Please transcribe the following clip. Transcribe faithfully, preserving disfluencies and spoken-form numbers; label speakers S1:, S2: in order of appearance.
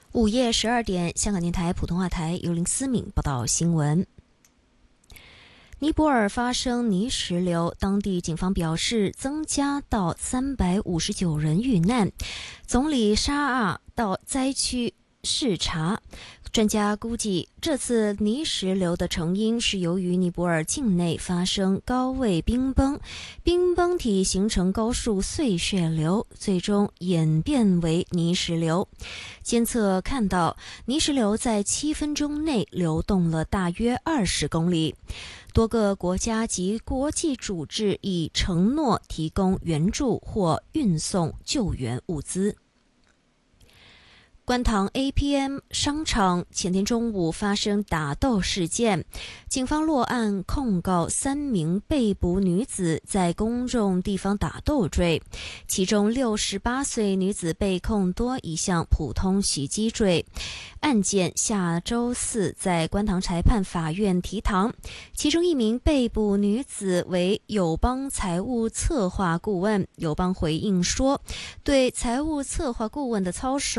S1: 午夜十二点，香港电台普通话台由林思敏报道新闻。尼泊尔发生泥石流，当地警方表示增加到三百五十九人遇难。总理沙阿到灾区视察。专家估计，这次泥石流的成因是由于尼泊尔境内发生高位冰崩，冰崩体形成高速碎屑流，最终演变为泥石流。监测看到，泥石流在七分钟内流动了大约二十公里。多个国家及国际组织已承诺提供援助或运送救援物资。观塘 A P M 商场前天中午发生打斗事件，警方落案控告三名被捕女子在公众地方打斗罪，其中六十八岁女子被控多一项普通袭击罪。案件下周四在观塘裁判法院提堂，其中一名被捕女子为友邦财务策划顾问，友邦回应说，对财务策划顾问的操守